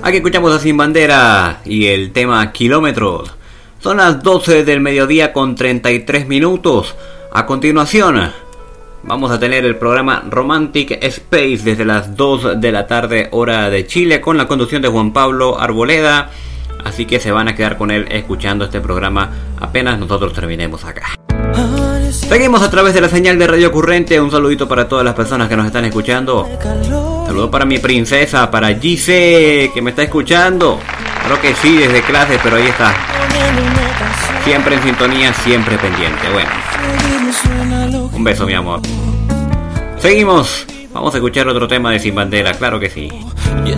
Aquí escuchamos a Sin Bandera y el tema Kilómetros. Son las 12 del mediodía con 33 minutos. A continuación, vamos a tener el programa Romantic Space desde las 2 de la tarde, hora de Chile, con la conducción de Juan Pablo Arboleda. Así que se van a quedar con él escuchando este programa apenas nosotros terminemos acá. Seguimos a través de la señal de Radio Currente. Un saludito para todas las personas que nos están escuchando. Saludo para mi princesa, para Gise, que me está escuchando. Creo que sí, desde clase, pero ahí está. Siempre en sintonía, siempre pendiente. Bueno, un beso, mi amor. Seguimos. Vamos a escuchar otro tema de Sin Bandera, claro que sí.